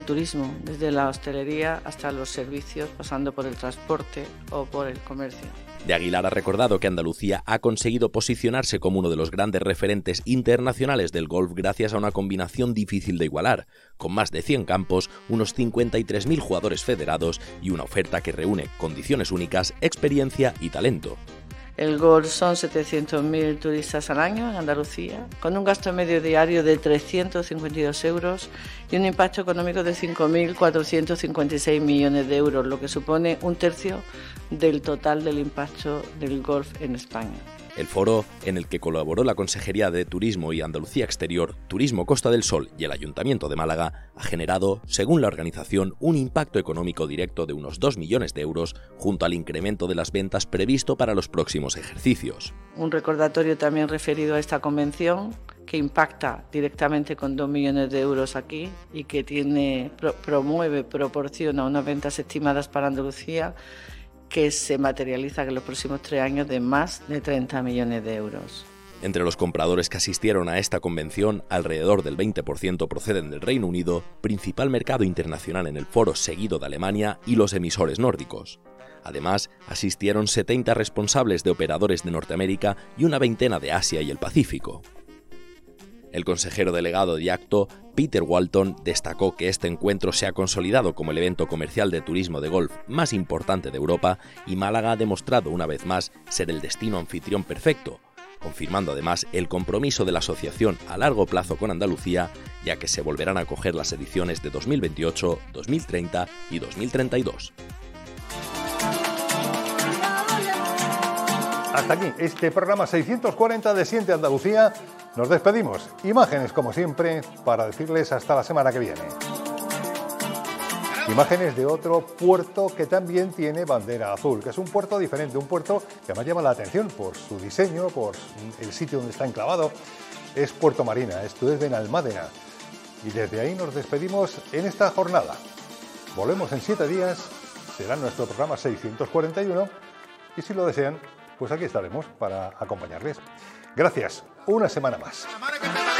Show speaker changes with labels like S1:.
S1: Turismo, desde la hostelería hasta los servicios, pasando por el transporte o por el comercio.
S2: De Aguilar ha recordado que Andalucía ha conseguido posicionarse como uno de los grandes referentes internacionales del golf gracias a una combinación difícil de igualar, con más de 100 campos, unos 53.000 jugadores federados y una oferta que reúne condiciones únicas, experiencia y talento.
S1: El golf son 700.000 turistas al año en Andalucía, con un gasto medio diario de 352 euros y un impacto económico de 5.456 millones de euros, lo que supone un tercio del total del impacto del golf en España.
S2: El foro, en el que colaboró la Consejería de Turismo y Andalucía Exterior, Turismo Costa del Sol y el Ayuntamiento de Málaga, ha generado, según la organización, un impacto económico directo de unos 2 millones de euros, junto al incremento de las ventas previsto para los próximos ejercicios.
S1: Un recordatorio también referido a esta convención, que impacta directamente con 2 millones de euros aquí y que proporciona unas ventas estimadas para Andalucía que se materializa en los próximos 3 años de más de 30 millones de euros.
S2: Entre los compradores que asistieron a esta convención, alrededor del 20% proceden del Reino Unido, principal mercado internacional en el foro seguido de Alemania y los emisores nórdicos. Además, asistieron 70 responsables de operadores de Norteamérica y una veintena de Asia y el Pacífico. El consejero delegado de acto, Peter Walton, destacó que este encuentro se ha consolidado como el evento comercial de turismo de golf más importante de Europa y Málaga ha demostrado una vez más ser el destino anfitrión perfecto, confirmando además el compromiso de la asociación a largo plazo con Andalucía, ya que se volverán a acoger las ediciones de 2028, 2030 y 2032.
S3: Hasta aquí este programa 640 de Siente Andalucía. Nos despedimos. Imágenes, como siempre, para decirles hasta la semana que viene. Imágenes de otro puerto que también tiene bandera azul, que es un puerto diferente, un puerto que más llama la atención por su diseño, por el sitio donde está enclavado. Es Puerto Marina, esto es Benalmádena. Y desde ahí nos despedimos en esta jornada. Volvemos en 7 días, será nuestro programa 641, y si lo desean, pues aquí estaremos para acompañarles. Gracias, una semana más.